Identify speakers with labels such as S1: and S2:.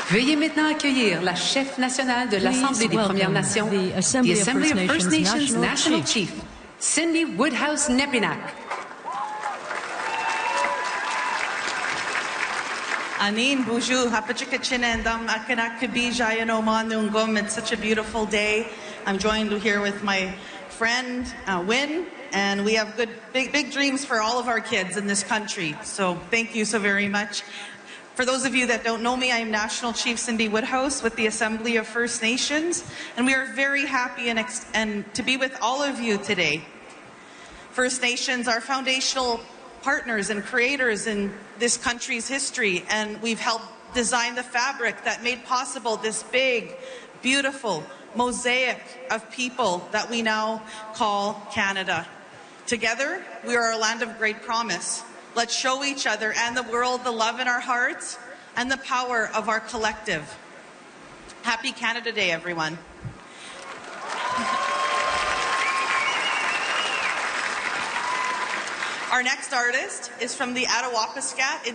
S1: Veuillez maintenant accueillir la chef nationale de l'Assemblée des Premières Nations, the Assembly of First Nations National Chief, Cindy Woodhouse-Nepinac.
S2: Anin buju hapachikachinendam akanakabijayanomanungum. It's such a beautiful day. I'm joined here with my friend Win, and we have big dreams for all of our kids in this country. So thank you so very much. For those of you that don't know me, I am National Chief Cindy Woodhouse with the Assembly of First Nations, and we are very happy and to be with all of you today. First Nations are foundational partners and creators in this country's history, and we've helped design the fabric that made possible this big, beautiful mosaic of people that we now call Canada. Together, we are a land of great promise. Let's show each other and the world the love in our hearts and the power of our collective. Happy Canada Day, everyone. Our next artist is from the Attawapiskat